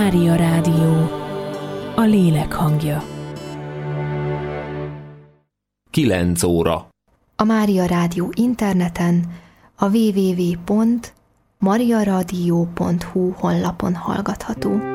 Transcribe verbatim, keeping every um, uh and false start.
Mária Rádió, a lélek hangja. kilenc óra. A Mária Rádió interneten, a double-u double-u double-u pont mariaradio pont hu honlapon hallgatható.